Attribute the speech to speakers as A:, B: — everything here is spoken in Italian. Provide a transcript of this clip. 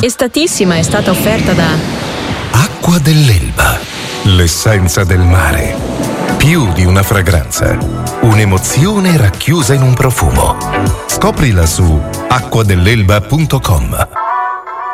A: Estatissima è stata offerta da
B: Acqua dell'Elba, l'essenza del mare. Più di una fragranza, un'emozione racchiusa in un profumo. Scoprila su acquadell'elba.com.